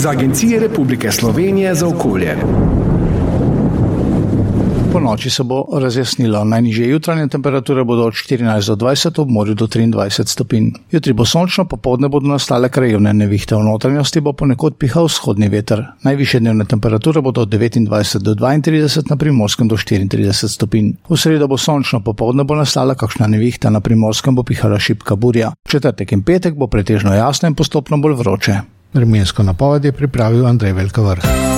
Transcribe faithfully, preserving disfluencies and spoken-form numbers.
z Agencije Republike Slovenije za okolje. Po noči se bo razjasnilo. Najnižje jutranje temperature bodo od štirinajst do dvajset, ob morju do triindvajset stopinj. Jutri bo sončno, popoldne bodo nastale krajevne nevihte, v notranjosti bo ponekod pihal vzhodni veter. Najvišje dnevne temperature bodo od devetindvajset do dvaintrideset, na Primorskem do štiriintrideset stopinj. V sredo bo sončno, popoldne bo nastala kakšna nevihta, na Primorskem bo pihala šibka burja. Četrtek in petek bo pretežno jasno in postopno bolj vroče. Vremensko napoved je pripravil Andrej Velkavrh.